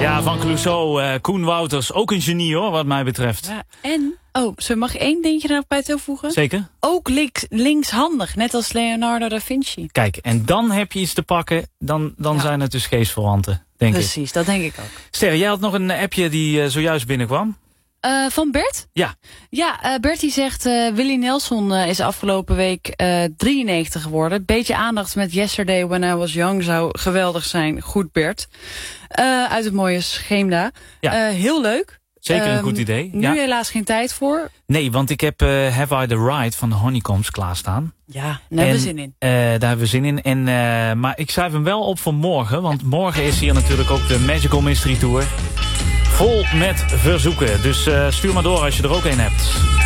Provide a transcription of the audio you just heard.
Ja, van Clouseau, Koen Wouters, ook een genie hoor, wat mij betreft. Ja, en, mag ik één dingetje er nog bij toevoegen? Zeker. Ook linkshandig, net als Leonardo da Vinci. Kijk, en dan heb je iets te pakken, dan zijn het dus geestverwanten, denk ik. Precies, dat denk ik ook. Sterre, jij had nog een appje die zojuist binnenkwam. Van Bert? Ja. Ja, Bert die zegt, Willie Nelson is afgelopen week 93 geworden. Beetje aandacht met Yesterday When I Was Young zou geweldig zijn. Goed Bert. Uit het mooie Scheemda. Ja. Heel leuk. Zeker een goed idee. Nu helaas geen tijd voor. Nee, want ik heb Have I The Right van de Honeycombs klaarstaan. Ja, daar hebben we zin in. Daar hebben we zin in. Maar ik schrijf hem wel op voor morgen. Want morgen is hier natuurlijk ook de Magical Mystery Tour. Vol met verzoeken. Dus stuur maar door als je er ook een hebt.